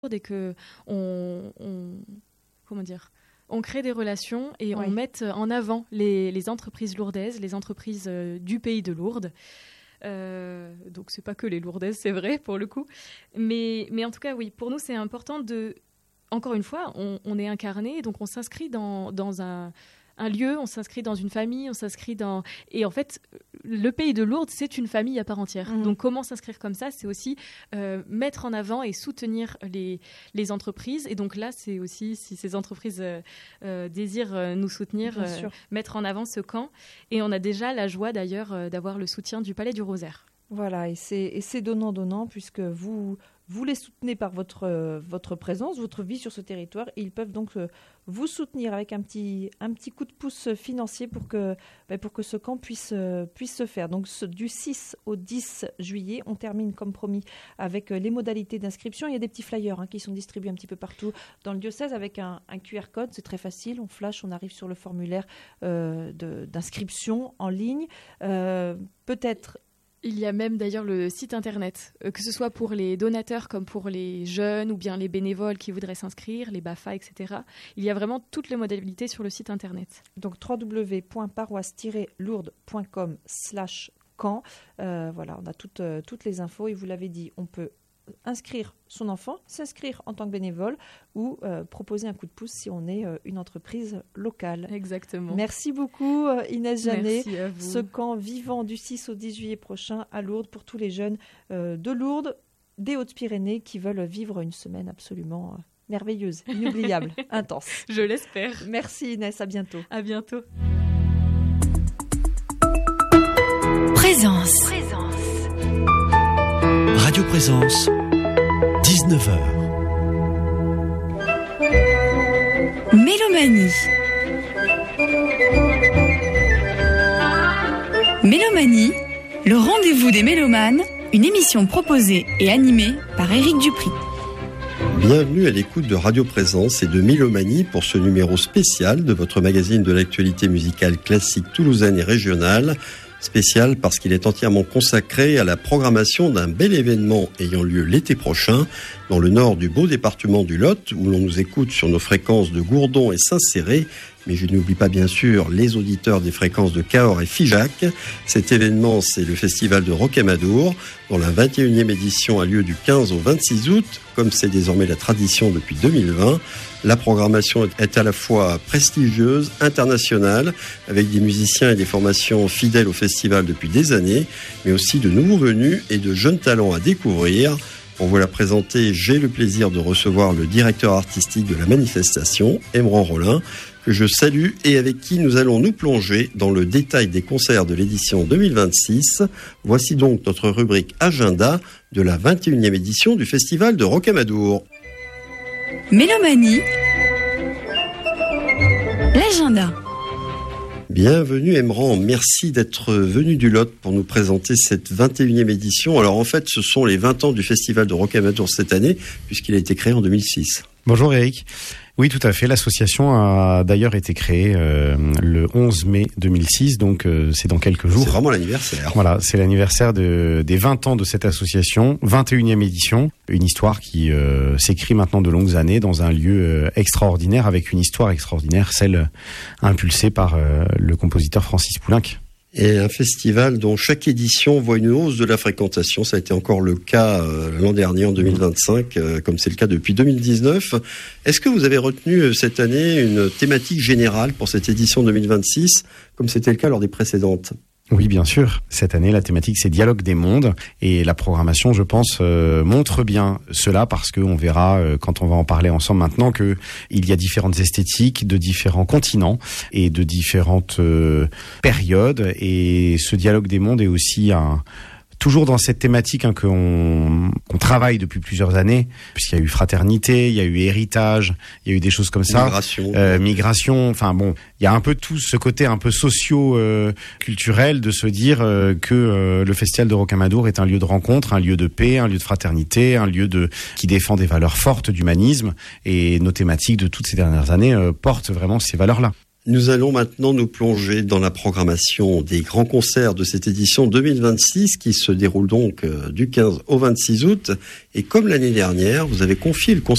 et que on crée des relations et on mette en avant les entreprises lourdaises, les entreprises du pays de Lourdes. Donc c'est pas que les Lourdaises, c'est vrai pour le coup, mais en tout cas oui, pour nous c'est important encore une fois, on est incarné, donc on s'inscrit dans un lieu, on s'inscrit dans une famille, et en fait le pays de Lourdes c'est une famille à part entière. Donc comment s'inscrire comme ça, c'est aussi mettre en avant et soutenir les entreprises, et donc là c'est aussi si ces entreprises désirent nous soutenir, mettre en avant ce camp, et on a déjà la joie d'ailleurs d'avoir le soutien du Palais du Rosaire. Voilà, et c'est donnant-donnant, puisque vous les soutenez par votre présence, votre vie sur ce territoire, et ils peuvent donc vous soutenir avec un petit coup de pouce financier pour que ce camp puisse se faire. Donc du 6 au 10 juillet, on termine comme promis avec les modalités d'inscription. Il y a des petits flyers qui sont distribués un petit peu partout dans le diocèse avec un QR code, c'est très facile, on flash, on arrive sur le formulaire d'inscription en ligne. Peut-être... Il y a même d'ailleurs le site internet, que ce soit pour les donateurs comme pour les jeunes ou bien les bénévoles qui voudraient s'inscrire, les BAFA, etc. Il y a vraiment toutes les modalités sur le site internet. Donc www.paroisse-lourdes.com/camp. Voilà, on a toutes les infos, et vous l'avez dit, on peut inscrire son enfant, s'inscrire en tant que bénévole ou proposer un coup de pouce si on est une entreprise locale. Exactement. Merci beaucoup Inès Janet. Merci à vous. Ce camp vivant du 6 au 10 juillet prochain à Lourdes pour tous les jeunes de Lourdes, des Hautes-Pyrénées qui veulent vivre une semaine absolument merveilleuse, inoubliable, intense. Je l'espère. Merci Inès, à bientôt. À bientôt. Présence. Radio Présence, 19h. Mélomanie. Mélomanie, le rendez-vous des mélomanes, une émission proposée et animée par Éric Dupry. Bienvenue à l'écoute de Radio Présence et de Mélomanie pour ce numéro spécial de votre magazine de l'actualité musicale classique toulousaine et régionale. Spécial parce qu'il est entièrement consacré à la programmation d'un bel événement ayant lieu l'été prochain dans le nord du beau département du Lot, où l'on nous écoute sur nos fréquences de Gourdon et Saint-Céré. Mais je n'oublie pas bien sûr les auditeurs des fréquences de Cahors et Figeac. Cet événement, c'est le festival de Rocamadour, dont la 21e édition a lieu du 15 au 26 août, comme c'est désormais la tradition depuis 2020. La programmation est à la fois prestigieuse, internationale, avec des musiciens et des formations fidèles au festival depuis des années, mais aussi de nouveaux venus et de jeunes talents à découvrir. Pour vous la présenter, j'ai le plaisir de recevoir le directeur artistique de la manifestation, Emran Rollin, que je salue et avec qui nous allons nous plonger dans le détail des concerts de l'édition 2026. Voici donc notre rubrique Agenda de la 21e édition du Festival de Rocamadour. Mélomanie, l'agenda. Bienvenue Emran, merci d'être venu du Lot pour nous présenter cette 21e édition. Alors en fait, ce sont les 20 ans du Festival de Rocamadour cette année, puisqu'il a été créé en 2006. Bonjour Eric. Oui, tout à fait. L'association a d'ailleurs été créée le 11 mai 2006, donc c'est dans quelques jours. C'est vraiment l'anniversaire. Voilà, c'est l'anniversaire des 20 ans de cette association, 21e édition. Une histoire qui s'écrit maintenant de longues années dans un lieu extraordinaire, avec une histoire extraordinaire, celle impulsée par le compositeur Francis Poulenc. Et un festival dont chaque édition voit une hausse de la fréquentation. Ça a été encore le cas l'an dernier, en 2025, comme c'est le cas depuis 2019. Est-ce que vous avez retenu cette année une thématique générale pour cette édition 2026, comme c'était le cas lors des précédentes ? Oui, bien sûr. Cette année, la thématique, c'est Dialogue des mondes. Et la programmation, je pense, montre bien cela, parce qu'on verra, quand on va en parler ensemble maintenant, qu'il y a différentes esthétiques de différents continents et de différentes périodes. Et ce Dialogue des mondes est aussi toujours dans cette thématique qu'on travaille depuis plusieurs années, puisqu'il y a eu fraternité, il y a eu héritage, il y a eu des choses comme ça. Migration. Enfin bon, il y a un peu tout ce côté un peu socio-culturel de se dire que le Festival de Rocamadour est un lieu de rencontre, un lieu de paix, un lieu de fraternité, un lieu qui défend des valeurs fortes d'humanisme. Et nos thématiques de toutes ces dernières années portent vraiment ces valeurs-là. Nous allons maintenant nous plonger dans la programmation des grands concerts de cette édition 2026 qui se déroule donc du 15 au 26 août. Et comme l'année dernière, vous avez confié le concert